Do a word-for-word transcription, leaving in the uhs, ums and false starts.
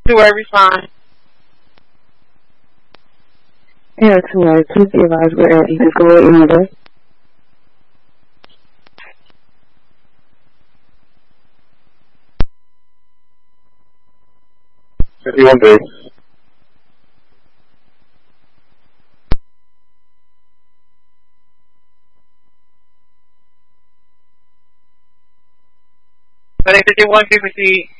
Two-way respond. Air two-way, please be advised we're at Eagle Ford number. fifty-one base. But fifty-one, please proceed.